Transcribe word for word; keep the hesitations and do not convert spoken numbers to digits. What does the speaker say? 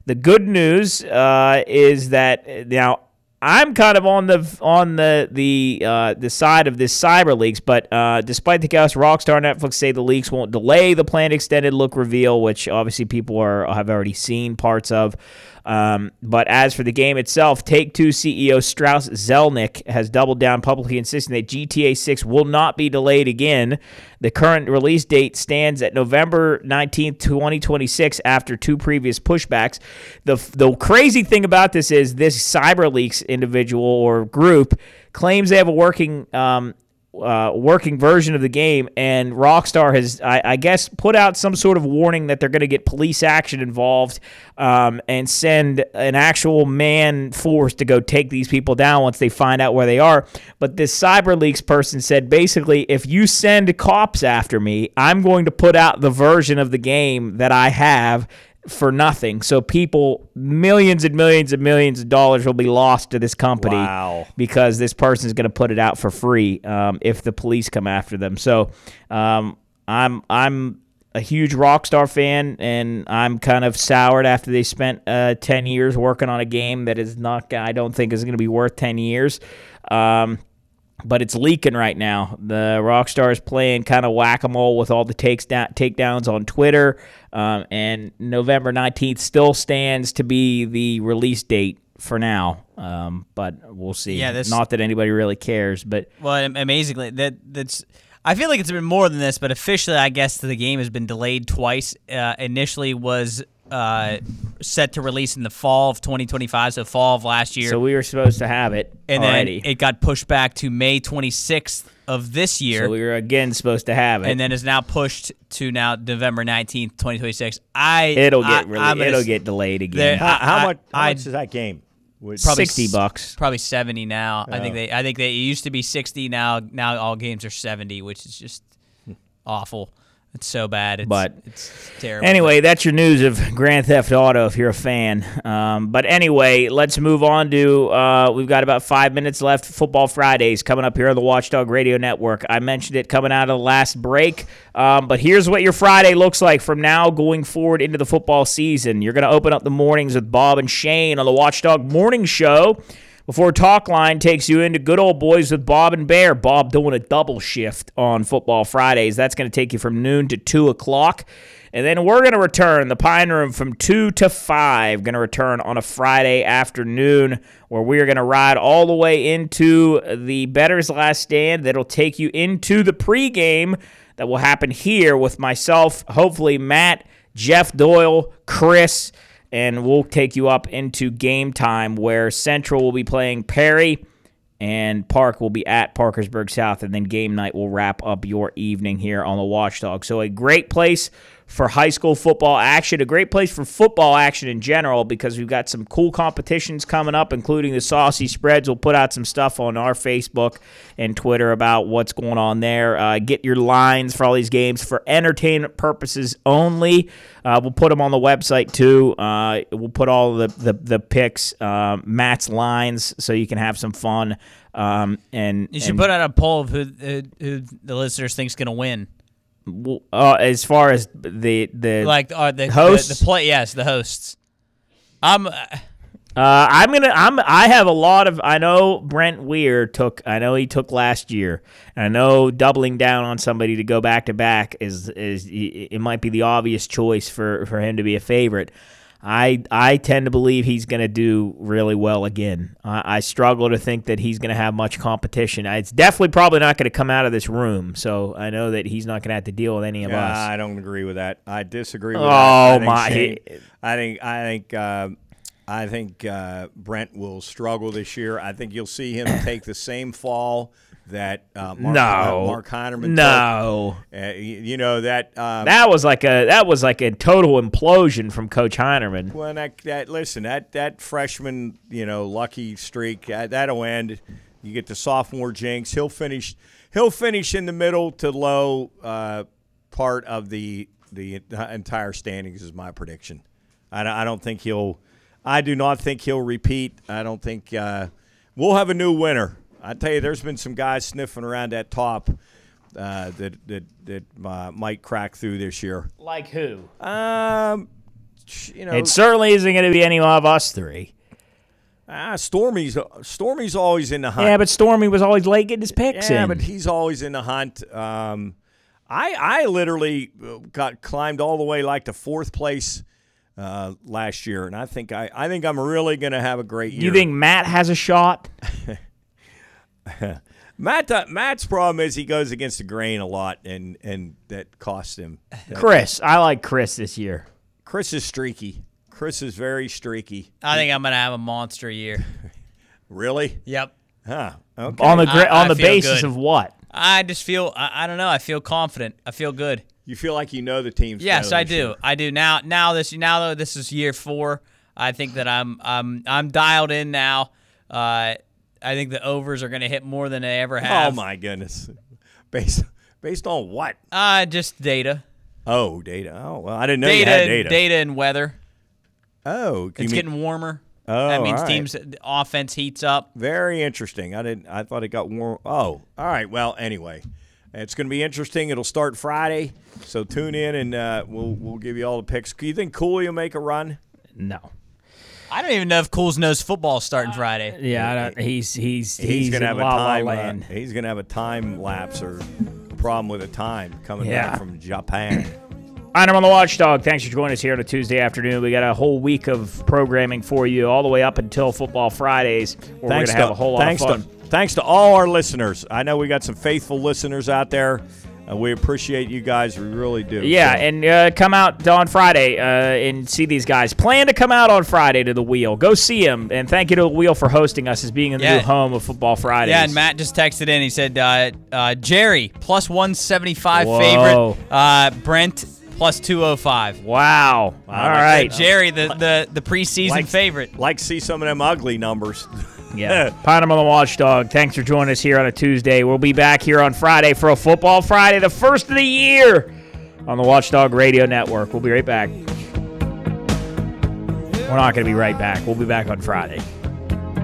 The good news uh, is that now I'm kind of on the on the the uh, the side of this cyber leaks, but uh, despite the chaos, Rockstar and Netflix say the leaks won't delay the planned extended look reveal, which obviously people are have already seen parts of. Um, but as for the game itself, Take-Two C E O Strauss Zelnick has doubled down, publicly insisting that G T A six will not be delayed again. The current release date stands at November nineteenth, twenty twenty-six, after two previous pushbacks. The, the crazy thing about this is this CyberLeaks individual or group claims they have a working um, Uh, working version of the game, and Rockstar has, I, I guess, put out some sort of warning that they're going to get police action involved um, and send an actual man force to go take these people down once they find out where they are. But this CyberLeaks person said, basically, if you send cops after me, I'm going to put out the version of the game that I have for nothing. So people, millions and millions and millions of dollars will be lost to this company wow. because this person is going to put it out for free um, if the police come after them. So um, I'm I'm a huge Rockstar fan, and I'm kind of soured after they spent uh, ten years working on a game that is not, I don't think is going to be worth ten years. Um, But it's leaking right now. The Rockstar is playing kind of whack-a-mole with all the takes down, takedowns on Twitter, um, and November nineteenth still stands to be the release date for now. Um, but we'll see. Yeah, this, not that anybody really cares, but well, amazingly, that that's. I feel like it's been more than this, but officially, I guess the game has been delayed twice. Uh, initially, was uh, set to release in the fall of twenty twenty-five, so fall of last year. So we were supposed to have it and already. then it got pushed back to May twenty-sixth of this year. So we were again supposed to have it, and then is now pushed to now November nineteenth, twenty twenty-six. I it'll get I, really I'm it'll gonna, get delayed again. How, how I, much? How I, much is that game? Probably sixty bucks. Probably seventy now. Oh. I think they. I think they it used to be sixty. Now, now all games are seventy, which is just awful. It's so bad. It's, but it's terrible. Anyway, that's your news of Grand Theft Auto if you're a fan. Um, but anyway, let's move on to, uh, we've got about five minutes left. Football Fridays coming up here on the Watchdog Radio Network. I mentioned it coming out of the last break. Um, but here's what your Friday looks like from now going forward into the football season. You're going to open up the mornings with Bob and Shane on the Watchdog Morning Show, before Talkline takes you into Good Old Boys with Bob and Bear. Bob doing a double shift on Football Fridays. That's going to take you from noon to two o'clock. And then we're going to return, the Pine Room, from two to five. Going to return on a Friday afternoon where we're going to ride all the way into the Bettor's Last Stand. That'll take you into the pregame that will happen here with myself, hopefully Matt, Jeff Doyle, Chris, and we'll take you up into game time where Central will be playing Perry and Park will be at Parkersburg South, and then game night will wrap up your evening here on the Watchdog. So a great place for high school football action, a great place for football action in general, because we've got some cool competitions coming up, including the Saucy Spreads. We'll put out some stuff on our Facebook and Twitter about what's going on there. Uh, get your lines for all these games for entertainment purposes only. Uh, we'll put them on the website too. Uh, we'll put all the the, the picks, uh, Matt's lines, so you can have some fun. Um, and you should and, put out a poll of who, who, who the listeners think's going to win. Uh, as far as the the like uh, the hosts, the, the play, yes, the hosts. I'm. Uh, Uh, I'm gonna. I'm. I have a lot of. I know Brent Weir took. I know he took last year. And I know doubling down on somebody to go back to back is is it might be the obvious choice for, for him to be a favorite. I I tend to believe he's going to do really well again. I, I struggle to think that he's going to have much competition. It's definitely probably not going to come out of this room. So I know that he's not going to have to deal with any of yeah, us. I don't agree with that. I disagree with oh, that. I think my! Shane, I think I think uh, I think uh, Brent will struggle this year. I think you'll see him take the same fall that uh, Mark, no. uh, Mark Heinerman no. took. Uh, you, you know that um, that was like a that was like a total implosion from Coach Heinerman. Well, that, that listen, that that freshman, you know, lucky streak uh, that'll end. You get the sophomore jinx. He'll finish. He'll finish in the middle to low uh, part of the the entire standings. Is my prediction. I, I don't think he'll. I do not think he'll repeat. I don't think uh, we'll have a new winner. I tell you, there's been some guys sniffing around that top uh, that that that uh, might crack through this year. Like who? Um, you know, It certainly isn't going to be any of us three. ah, Stormy's Stormy's always in the hunt. Yeah, but Stormy was always late getting his picks yeah, in. but he's always in the hunt. Um, I I literally got climbed all the way like to fourth place uh, last year, and I think I I think I'm really going to have a great year. You think Matt has a shot? Matt uh, Matt's problem is he goes against the grain a lot, and and that costs him. Chris, I like Chris this year. Chris is streaky. Chris is very streaky. I think I'm gonna have a monster year. Really? Yep. Huh. Okay. On the gra- I- on I the feel basis good. of what? I just feel I, I don't know. I feel confident. I feel good. You feel like you know the teams. Yes, better I this do. year. I do now. Now this now though this is year four. I think that I'm I'm I'm dialed in now. Uh, I think the overs are going to hit more than they ever Oh have. my goodness. Based based on what? Uh, just data. Oh, data. Oh well, I didn't know Data, you had and- data. data and weather. Oh, you It's mean- getting warmer. Oh, that means all right. teams the offense heats up. very interesting. I didn't. I thought it got warm. Oh, all right. Well, anyway, it's going to be interesting. It'll start Friday, so tune in and uh, we'll we'll give you all the picks. Do you think Cooley will make a run? No. I don't even know if Cool's Nose football is starting Friday. Yeah, I don't, he's he's he's, He's, gonna in have a La La time. Land. Uh, he's gonna have a time lapse or problem with a time coming Yeah. back from Japan. I'm on the Watchdog. Thanks for joining us here on a Tuesday afternoon. We got a whole week of programming for you, all the way up until Football Fridays, where thanks we're going to have to, a whole lot thanks of fun. To, thanks to all our listeners. I know we got some faithful listeners out there. Uh, we appreciate you guys. We really do. Yeah, So, and uh, come out on Friday uh, and see these guys. Plan to come out on Friday to the Wheel. Go see them, and thank you to the Wheel for hosting us as being in the Yeah. new home of Football Fridays. Yeah, and Matt just texted in. He said, uh, uh, Jerry, plus one seventy-five Whoa. favorite. Uh, Brent, plus two oh five. Wow. All like right. that. Jerry, the, the, the preseason like, favorite. Like to see some of them ugly numbers. Yeah. Pine on the Watchdog. Thanks for joining us here on a Tuesday. We'll be back here on Friday for a Football Friday, the first of the year on the Watchdog Radio Network. We'll be right back. We're not going to be right back. We'll be back on Friday.